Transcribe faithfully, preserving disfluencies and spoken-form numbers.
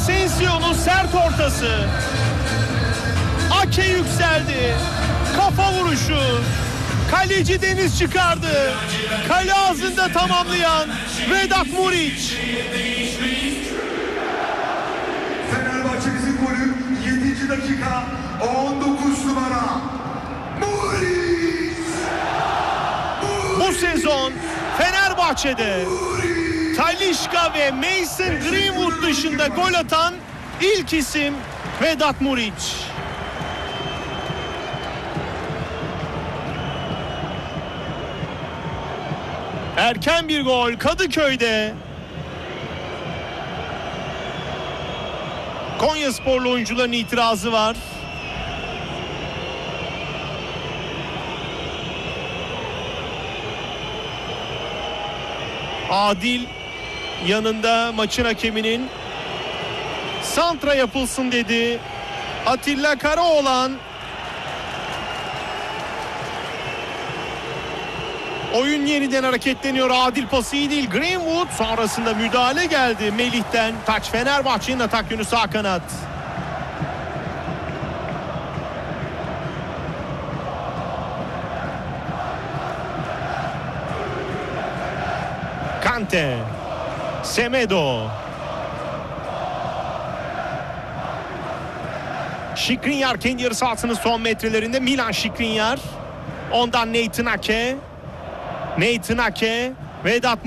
Asensio'nun sert ortası. Ake yükseldi. Kafa vuruşu. Kaleci Deniz çıkardı. Kale ağzında tamamlayan Vedat Muriç. Fenerbahçe'nin golü yedinci dakika on dokuz numara Muriç. Bu sezon Fenerbahçe'de Talisca ve Mason Greenwood dışında gol atan ilk isim Vedat Muriç. Erken bir gol Kadıköy'de. Konyasporlu oyuncuların itirazı var. Adil yanında maçın hakeminin santra yapılsın dedi. Atilla Karaoğlan. Oyun yeniden hareketleniyor. Adil pası iyi değil. Greenwood sonrasında müdahale geldi Melih'ten. Taç Fenerbahçe'nin atak yönü sağ kanat. Kante. Semedo. Skriniar kendi yarı sahasının son metrelerinde. Milan Skriniar. Ondan Nathan Ake. Nathan Ake. Vedat